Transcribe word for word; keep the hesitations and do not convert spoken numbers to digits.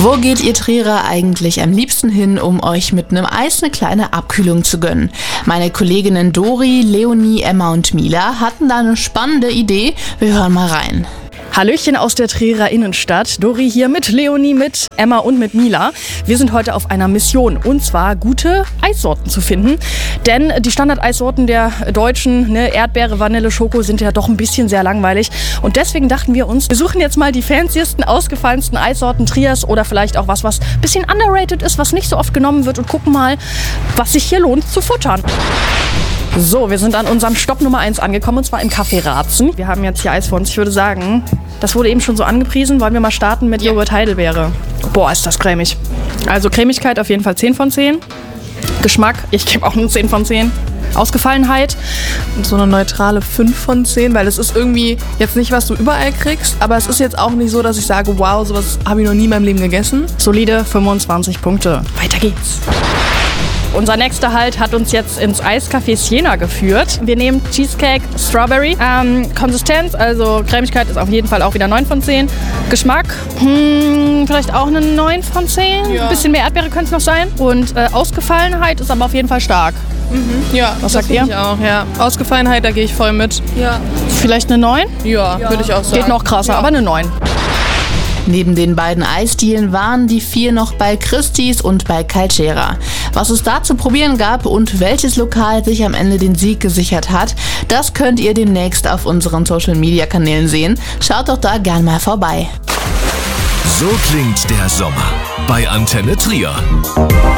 Wo geht ihr Trierer eigentlich am liebsten hin, um euch mit einem Eis eine kleine Abkühlung zu gönnen? Meine Kolleginnen Dori, Leonie, Emma und Mila hatten da eine spannende Idee. Wir hören mal rein. Hallöchen aus der Trierer Innenstadt. Dori hier mit Leonie, mit Emma und mit Mila. Wir sind heute auf einer Mission, und zwar gute Eissorten zu finden. Denn die Standard-Eissorten der Deutschen, ne, Erdbeere, Vanille, Schoko, sind ja doch ein bisschen sehr langweilig. Und deswegen dachten wir uns, wir suchen jetzt mal die fanciesten, ausgefallensten Eissorten Triers oder vielleicht auch was, was ein bisschen underrated ist, was nicht so oft genommen wird, und gucken mal, was sich hier lohnt zu futtern. So, wir sind an unserem Stopp Nummer eins angekommen, und zwar im Café Ratzen. Wir haben jetzt hier Eis vor uns. Ich würde sagen, das wurde eben schon so angepriesen. Wollen wir mal starten mit Joghurt Heidelbeere? Boah, ist das cremig. Also Cremigkeit auf jeden Fall zehn von zehn. Geschmack, ich gebe auch eine zehn von zehn. Ausgefallenheit? So eine neutrale fünf von zehn, weil es ist irgendwie jetzt nicht, was du überall kriegst, aber es ist jetzt auch nicht so, dass ich sage, wow, sowas habe ich noch nie in meinem Leben gegessen. Solide fünfundzwanzig Punkte. Weiter geht's. Unser nächster Halt hat uns jetzt ins Eiscafé Siena geführt. Wir nehmen Cheesecake Strawberry. Ähm, Konsistenz, also Cremigkeit, ist auf jeden Fall auch wieder neun von zehn. Geschmack, hm, vielleicht auch eine neun von zehn. Ja. Ein bisschen mehr Erdbeere könnte es noch sein. Und äh, Ausgefallenheit ist aber auf jeden Fall stark. Mhm. Ja, was das sagt ihr? Ich auch, ja. Ausgefallenheit, da gehe ich voll mit. Ja, Vielleicht eine neun? ja, ja. Würde ich auch sagen. Geht noch krasser, ja. aber eine neun. Neben den beiden Eisdielen waren die vier noch bei Christie's und bei Calcera. Was es da zu probieren gab und welches Lokal sich am Ende den Sieg gesichert hat, das könnt ihr demnächst auf unseren Social-Media-Kanälen sehen. Schaut doch da gern mal vorbei. So klingt der Sommer bei Antenne Trier.